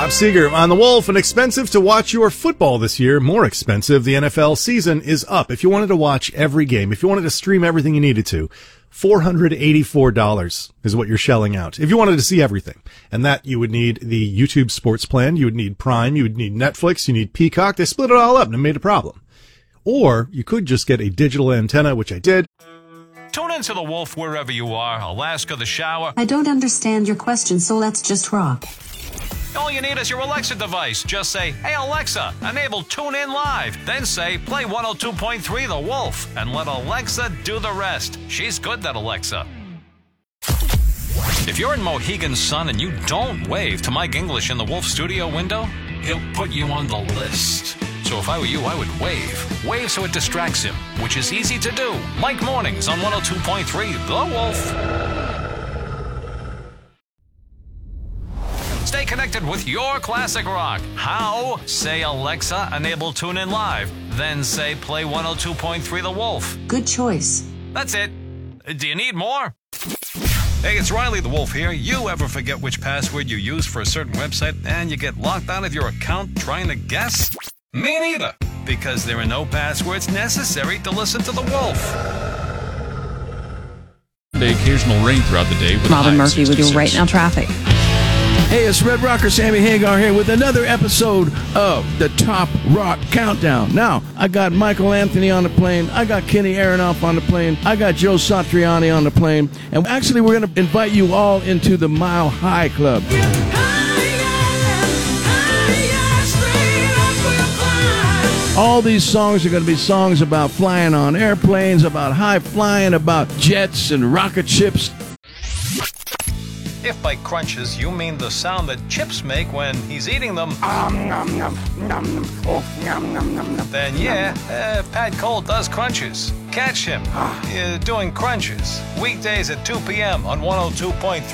Bob Seger on The Wolf. And expensive to watch your football this year. More expensive. The NFL season is up. If you wanted to watch every game, if you wanted to stream everything you needed to, $484 is what you're shelling out. If you wanted to see everything. And that you would need the YouTube Sports plan. You would need Prime. You would need Netflix. You need Peacock. They split it all up and it made a problem. Or you could just get a digital antenna, which I did. Tune into The Wolf wherever you are. Alaska, the shower. I don't understand your question, so let's just rock. All you need is your Alexa device. Just say, "Hey Alexa, enable Tune In Live." Then say, "Play 102.3 The Wolf," and let Alexa do the rest. She's good, that Alexa. If you're in Mohegan Sun and you don't wave to Mike English in the Wolf studio window, he'll put you on the list. So if I were you, I would wave. Wave so it distracts him, which is easy to do. Mike Mornings on 102.3 The Wolf. Stay connected with your classic rock. How? Say, "Alexa, enable Tune In Live." Then say, "Play 102.3 The Wolf." Good choice. That's it. Do you need more? Hey, it's Riley the Wolf here. You ever forget which password you use for a certain website and you get locked out of your account trying to guess? Me neither. Because there are no passwords necessary to listen to The Wolf. The occasional rain throughout the day. With Robin Murphy with your Right Now Traffic. Hey, it's Red Rocker Sammy Hagar here with another episode of the Top Rock Countdown. Now, I got Michael Anthony on the plane. I got Kenny Aronoff on the plane. I got Joe Satriani on the plane. And actually, we're going to invite you all into the Mile High Club. All these songs are going to be songs about flying on airplanes, about high flying, about jets and rocket ships. If by crunches you mean the sound that chips make when he's eating them, then yeah, Pat Cole does crunches. Catch him doing crunches weekdays at 2 p.m. on 102.3